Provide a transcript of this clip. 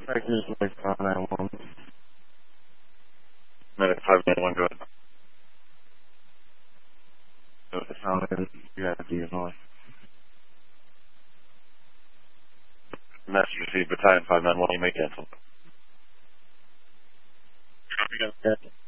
I can just make 591. Medic 591, go ahead. So the sound is, you have to use noise. Message received, Battalion 591, you may cancel. Yeah.